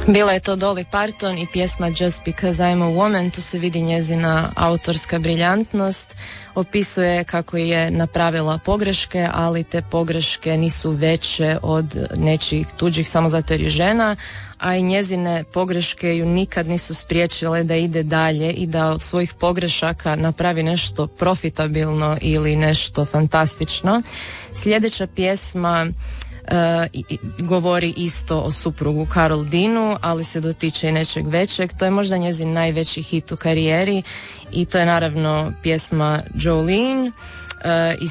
Bila je to Dolly Parton i pjesma Just Because I'm a Woman. Tu se vidi njezina autorska briljantnost. Opisuje kako je napravila pogreške, ali te pogreške nisu veće od nečijih tuđih samo zato jer je žena, a i njezine pogreške ju nikad nisu spriječile da ide dalje i da od svojih pogrešaka napravi nešto profitabilno ili nešto fantastično. Sljedeća pjesma govori isto o suprugu Carol Deanu, ali se dotiče i nečeg većeg. To je možda njezin najveći hit u karijeri i to je naravno pjesma Jolene iz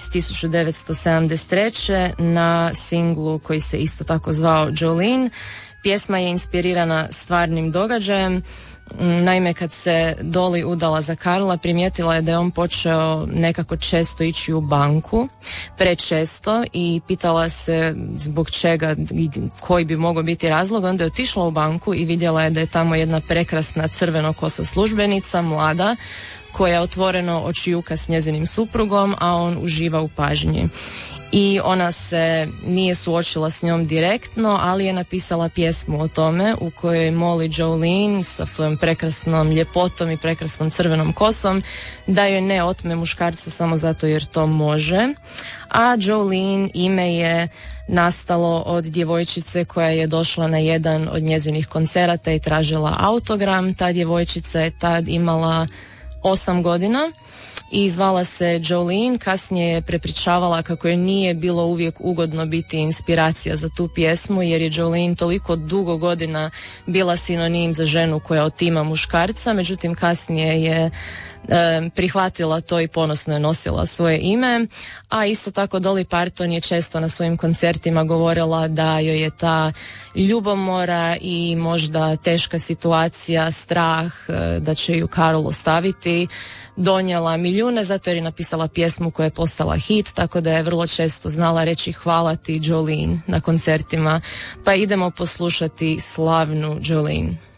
1973. na singlu koji se isto tako zvao Jolene. Pjesma je inspirirana stvarnim događajem. Naime, kad se Dolly udala za Karla, primijetila je da je on počeo nekako često ići u banku, prečesto, i pitala se zbog čega i koji bi mogao biti razlog. Onda je otišla u banku i vidjela je da je tamo jedna prekrasna crvenokosa službenica, mlada, koja otvoreno očijuka s njezinim suprugom, a on uživa u pažnji. I ona se nije suočila s njom direktno, ali je napisala pjesmu o tome u kojoj moli Jolene sa svojom prekrasnom ljepotom i prekrasnom crvenom kosom da joj ne otme muškarca samo zato jer to može. A Jolene ime je nastalo od djevojčice koja je došla na jedan od njezinih koncerata i tražila autogram. Ta djevojčica je tad imala 8 godina i zvala se Jolene. Kasnije je prepričavala kako joj nije bilo uvijek ugodno biti inspiracija za tu pjesmu, jer je Jolene toliko dugo godina bila sinonim za ženu koja otima muškarca. Međutim, kasnije je prihvatila to i ponosno je nosila svoje ime. A isto tako Dolly Parton je često na svojim koncertima govorila da joj je ta ljubomora i možda teška situacija, strah da će ju Carl ostaviti, donijela milijune, zato jer je napisala pjesmu koja je postala hit, tako da je vrlo često znala reći hvala ti Jolene na koncertima. Pa idemo poslušati slavnu Jolene.